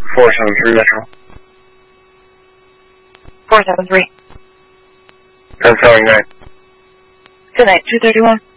473 Metro. 473. Confirming night. Good night, 231.